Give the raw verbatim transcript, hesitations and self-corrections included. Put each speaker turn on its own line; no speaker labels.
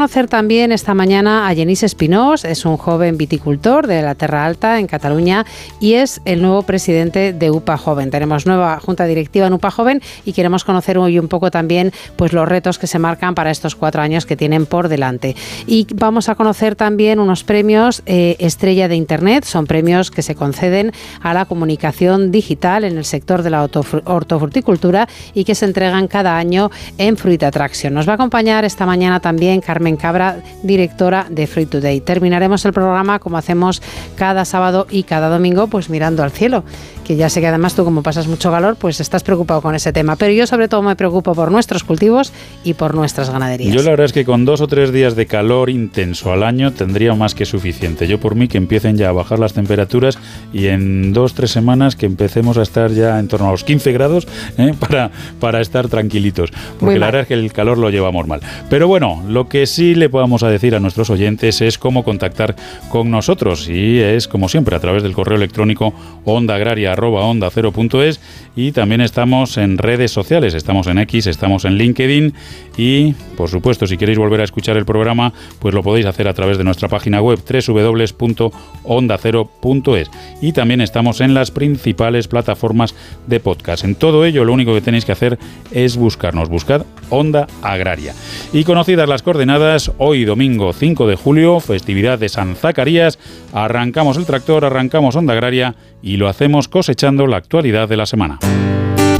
conocer también esta mañana a Genís Espinós, es un joven viticultor de la Terra Alta, en Cataluña, y es el nuevo presidente de U P A Joven. Tenemos nueva junta directiva en U P A Joven y queremos conocer hoy un poco también pues, los retos que se marcan para estos cuatro años que tienen por delante. Y vamos a conocer también unos premios eh, Estrella de Internet, son premios que se conceden a la comunicación digital en el sector de la hortofruticultura y que se entregan cada año en Fruit Attraction. Nos va a acompañar esta mañana también Carmen Cabra, directora de Fruit Today. Terminaremos el programa como hacemos cada sábado y cada domingo, pues mirando al cielo, que ya sé que además tú, como pasas mucho calor, pues estás preocupado con ese tema, pero yo sobre todo me preocupo por nuestros cultivos y por nuestras ganaderías.
Yo la verdad es que con dos o tres días de calor intenso al año tendría más que suficiente. Yo por mí que empiecen ya a bajar las temperaturas y en dos, tres semanas que empecemos a estar ya en torno a los quince grados ¿eh? para, para estar tranquilitos, porque la verdad es que el calor lo llevamos mal. Pero bueno, lo que sí le podamos a decir a nuestros oyentes es cómo contactar con nosotros, y es como siempre a través del correo electrónico onda agraria arroba onda cero punto es, y también estamos en redes sociales, estamos en X, estamos en LinkedIn, y por supuesto si queréis volver a escuchar el programa pues lo podéis hacer a través de nuestra página web doble u doble u doble u punto onda cero punto es, y también estamos en las principales plataformas de podcast. En todo ello lo único que tenéis que hacer es buscarnos, buscad Onda Agraria. Y conocidas las coordenadas, hoy domingo cinco de julio, festividad de San Zacarías, arrancamos el tractor, arrancamos Onda Agraria y lo hacemos cosechando la actualidad de la semana.